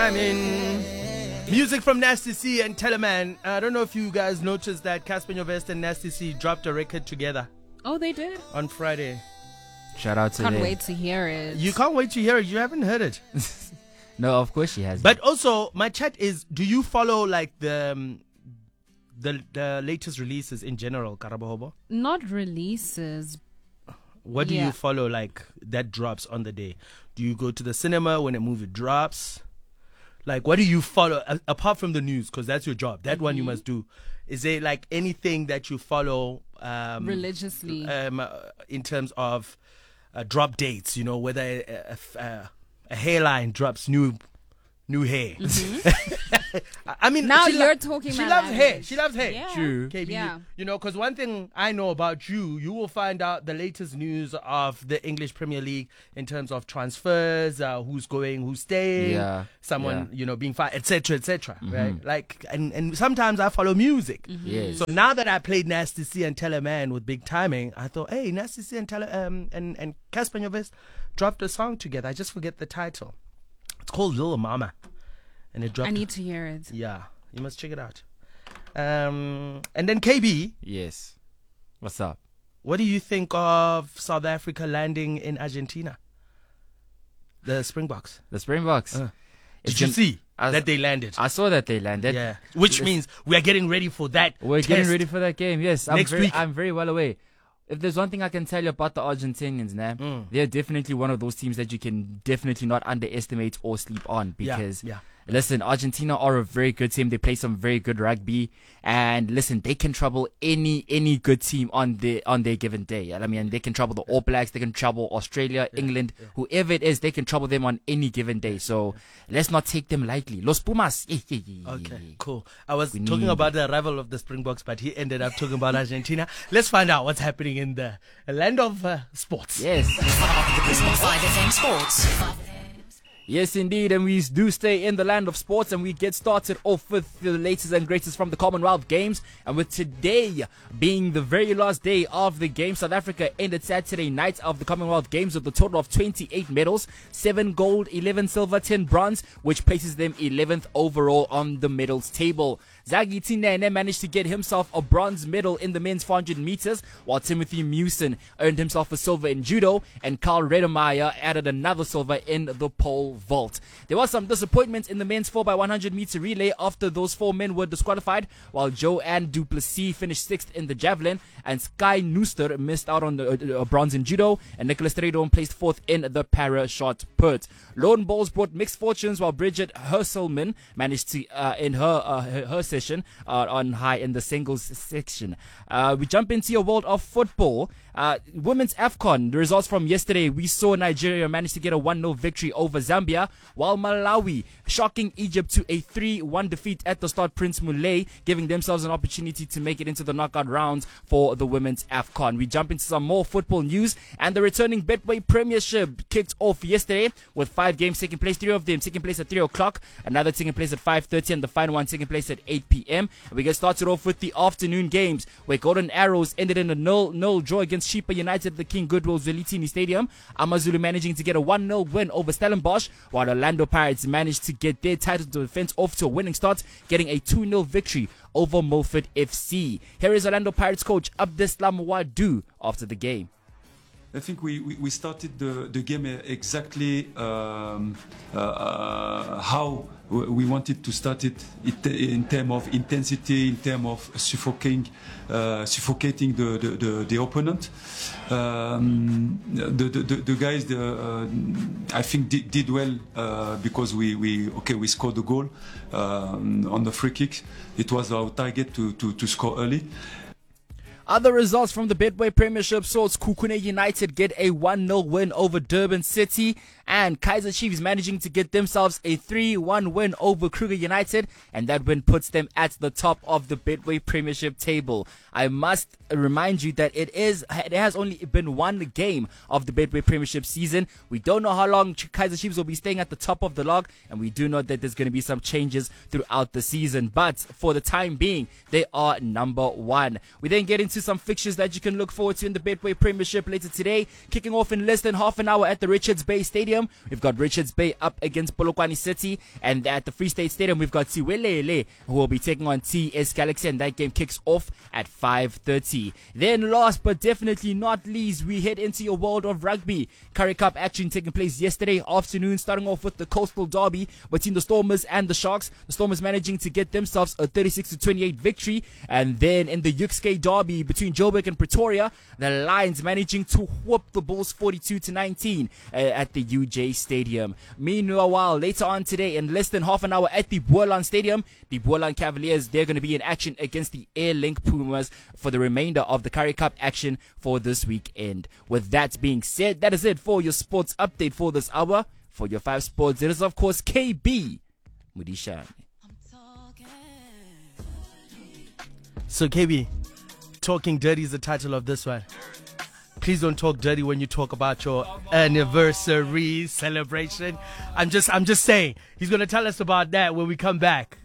timing. Music from Nasty C and Teleman. I don't know if you guys noticed that Casper Nyovest and Nasty C dropped a record together. Oh, they did? On Friday. Shout out to them. Can't wait to hear it. You can't wait to hear it. You haven't heard it. No, of course she has. But also, my chat is, do you follow like the latest releases in general, Karabohobo? Not releases. What do you follow like that drops on the day? Do you go to the cinema when a movie drops? Like, what do you follow apart from the news? Because that's your job. That one you must do. Is there like anything that you follow religiously in terms of drop dates? You know, whether a hairline drops new hair. I mean, now you're talking. She loves hair. She loves hair. Yeah. True. KB, Yeah. you know, because one thing I know about you, you will find out the latest news of the English Premier League in terms of transfers, who's going, who's staying, someone you know being fired, etc., etc. Right? Like, and sometimes I follow music. Yes. So now that I played Nasty C and Teleman with big timing, I thought, hey, Nasty C and and Casper Nyovest dropped a song together. I just forget the title. It's called Little Mama, and it dropped. I need to hear it. Yeah, you must check it out. And then KB. Yes. What's up? What do you think of South Africa landing in Argentina? The Springboks. The Springboks. Did you see that they landed? I saw that they landed. Yeah. Which means we are getting ready for that. We're getting ready for that game. Yes. Next week. I'm very well aware. If there's one thing I can tell you about the Argentinians, they're definitely one of those teams that you can definitely not underestimate or sleep on because, listen, Argentina are a very good team. They play some very good rugby, and listen, they can trouble any good team on their given day. I mean, they can trouble the All Blacks, they can trouble Australia, England, whoever it is, they can trouble them on any given day. So let's not take them lightly. Los Pumas. Okay, cool. I was talking about the arrival of the Springboks, but he ended up talking about Argentina. Let's find out what's happening in the land of sports. Yes. 5FM Sports. Yes, indeed, and we do stay in the land of sports, and we get started off with the latest and greatest from the Commonwealth Games, and with today being the very last day of the game, South Africa ended Saturday night of the Commonwealth Games with a total of 28 medals, 7 gold, 11 silver, 10 bronze, which places them 11th overall on the medals table. Zagi Tinene managed to get himself a bronze medal in the men's 400 meters, while Timothy Mewson earned himself a silver in judo, and Carl Redemeyer added another silver in the pole vault. There was some disappointment in the men's 4x100 meter relay after those 4 men were disqualified, while Joanne Duplessis finished 6th in the javelin, and Sky Nooster missed out on the bronze in judo, and Nicholas Tredon placed 4th in the para shot put. Lawn bowls brought mixed fortunes, while Bridget Herselman managed to in her session on high in the singles section. We jump into your world of football. Women's AFCON, the results from yesterday, we saw Nigeria manage to get a 1-0 victory over Zambia, while Malawi shocking Egypt to a 3-1 defeat at the start, Prince Mulay, giving themselves an opportunity to make it into the knockout rounds for the women's AFCON. We jump into some more football news, and the returning Betway Premiership kicked off yesterday with 5 games taking place, 3 of them taking place at 3 o'clock, another taking place at 5:30, and the final one taking place at 8 p.m. And we get started off with the afternoon games, where Golden Arrows ended in a 0-0 draw against Sheepa United at the King Goodwill Zwelithini Stadium. AmaZulu managing to get a 1-0 win over Stellenbosch, while Orlando Pirates managed to get their title defense off to a winning start, getting a 2-0 victory over Milford FC. Here is Orlando Pirates coach Abdeslam Wadu after the game. I think we started the game exactly how we wanted to start it in terms of intensity, in terms of suffocating the opponent. The guys, I think did well because we scored the goal on the free kick. It was our target to score early. Other results from the Betway Premiership saw Kukune United get a 1-0 win over Durban City, and Kaizer Chiefs managing to get themselves a 3-1 win over Kruger United, and that win puts them at the top of the Betway Premiership table. I must remind you that it has only been one game of the Betway Premiership season. We don't know how long Kaizer Chiefs will be staying at the top of the log, and we do know that there's going to be some changes throughout the season, but for the time being, they are number 1. We then get into some fixtures that you can look forward to in the Betway Premiership later today, kicking off in less than half an hour at the Richards Bay Stadium. Stadium, we've got Richards Bay up against Polokwane City. And at the Free State Stadium, we've got Siwelele, who will be taking on TS Galaxy. And that game kicks off at 5:30. Then last but definitely not least, we head into your world of rugby. Currie Cup action taking place yesterday afternoon, starting off with the Coastal Derby between the Stormers and the Sharks. The Stormers managing to get themselves a 36-28 victory. And then in the Yuxke Derby between Joburg and Pretoria, the Lions managing to whoop the Bulls 42-19 at the UJ Stadium. Meanwhile, later on today, in less than half an hour at the Boerland Stadium, the Boerland Cavaliers, they're going to be in action against the Airlink Pumas for the remainder of the Currie Cup action for this weekend. With that being said, that is it for your sports update for this hour. For your 5 sports, it is of course KB Mudishani. So KB, talking dirty is the title of this one. Please don't talk dirty when you talk about your anniversary celebration. I'm just saying. He's going to tell us about that when we come back.